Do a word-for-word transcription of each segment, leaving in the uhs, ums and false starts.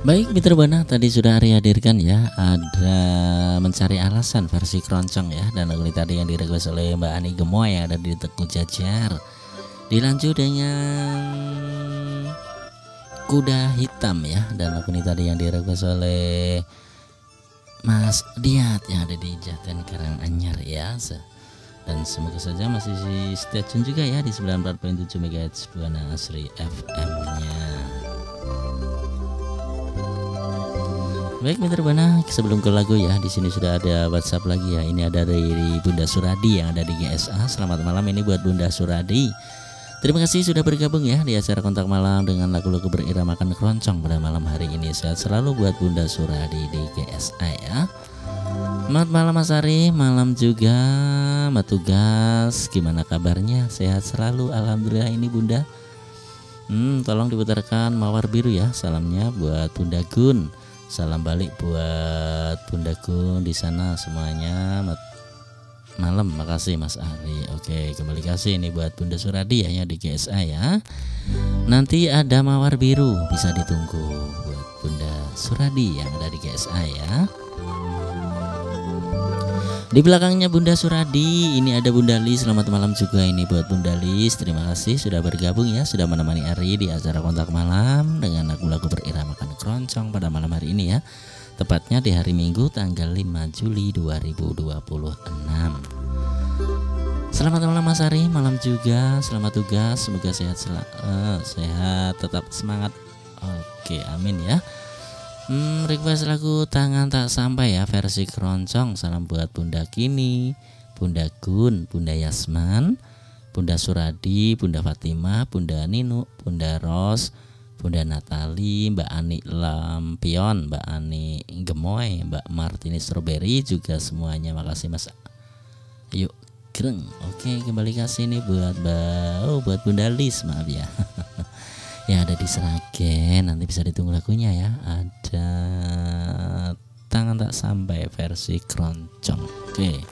Baik Mitra Buana, tadi sudah Ari hadirkan ya, ada mencari alasan versi keroncong ya, dan lagu ini tadi yang direquest oleh Mbak Ani Gemoy yang ada di Teguh Jajar. Dilanjut dengan Kuda Hitam ya, dan lagu ini tadi yang direquest oleh Mas Diat yang ada di Jaten Karanganyar ya. Dan semoga saja masih stay tune juga ya di sembilan puluh empat koma tujuh megahertz Buana Asri F M-nya. Baik Mitra Buana, sebelum ke lagu ya, di sini sudah ada WhatsApp lagi ya. Ini ada dari Bunda Suradi yang ada di G S A. Selamat malam ini buat Bunda Suradi. Terima kasih sudah bergabung ya di acara Kontak Malam dengan lagu-lagu beriramakan keroncong pada malam hari ini. Sehat selalu buat Bunda Suradi di G S A ya. Selamat malam Mas Ari, malam juga Mbak Tugas. Gimana kabarnya? Sehat selalu, alhamdulillah ini Bunda. Hmm, tolong diputarkan Mawar Biru ya. Salamnya buat Bunda Gun. Salam balik buat Bunda Gun di sana semuanya. Malam, makasih Mas Ari. Oke, kembali kasih ini buat Bunda Suradi ya di G S A ya. Nanti ada Mawar Biru, bisa ditunggu buat Bunda Suradi yang ada di G S A ya. Di belakangnya Bunda Suradi ini ada Bunda Lis. Selamat malam juga ini buat Bunda Lis. Terima kasih sudah bergabung ya, sudah menemani Ari di acara Kontak Malam dengan lagu-lagu beriramakan keroncong pada malam hari ini ya. Tepatnya di hari Minggu tanggal lima Juli dua ribu dua puluh enam. Selamat malam Mas Ari, malam juga. Selamat tugas, semoga sehat sel- uh, sehat, tetap semangat. Oke, amin ya. Hmm, request lagu Tangan Tak Sampai ya versi keroncong. Salam buat Bunda Kini, Bunda Gun, Bunda Yasman, Bunda Suradi, Bunda Fatimah, Bunda Ninu, Bunda Ros, Bunda Natali, Mbak Ani Lampion, Mbak Ani Gemoy, Mbak Martini Strawberry juga semuanya. Makasih Mas. Yuk Greng. Oke, kembali kasih nih buat Mbak, oh, buat Bunda Lis, maaf ya. Yang ada di Seragen, nanti bisa ditunggu lagunya ya. Ada Tangan Tak Sampai versi keroncong. Oke.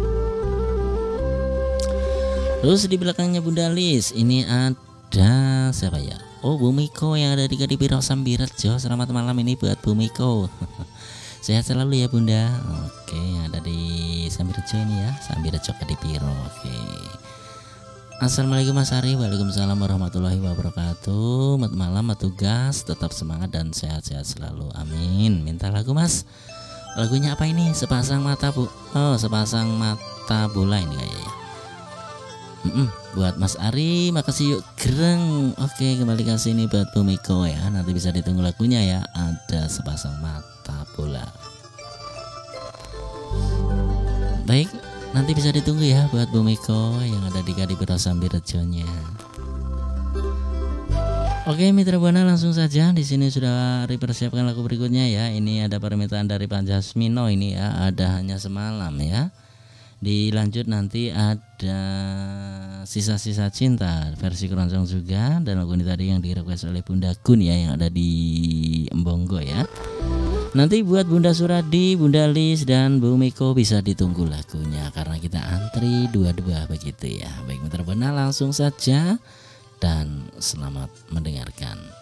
Terus di belakangnya Bunda Lis ini ada siapa ya? Oh, Bu Miko yang ada di Kadipiro Sambirejo. Selamat malam ini buat Bu Miko. Sehat selalu ya Bunda. Oke, yang ada di Sambirejo ini ya, Sambirejo Kadipiro. Oke. Assalamualaikum Mas Ari. Waalaikumsalam warahmatullahi wabarakatuh. Selamat malam Mas Tugas, tetap semangat dan sehat-sehat selalu, amin. Minta lagu Mas. Lagunya apa ini? Sepasang mata bu. Oh, sepasang mata bola ini kayaknya. Mm-mm, buat Mas Ari, makasih yuk Greng. Oke, kembali kasih ini buat Bu Miko ya. Nanti bisa ditunggu lagunya ya. Ada sepasang mata bola. Baik, nanti bisa ditunggu ya buat Bu Miko yang ada di Kadipiro Sambirejonya. Oke Mitra Buana, langsung saja di sini sudah dipersiapkan lagu berikutnya ya. Ini ada permintaan dari Pak Jasmino ini ya, ada Hanya Semalam ya. Dilanjut nanti ada Sisa-sisa Cinta versi keroncong juga, dan lagu ini tadi yang direquest oleh Bunda Gun ya yang ada di Embonggo ya. Nanti buat Bunda Suradi, Bunda Lis dan Bu Miko bisa ditunggu lagunya karena kita antri dua-dua begitu ya. Baik Mitra Buana, langsung saja dan selamat mendengarkan.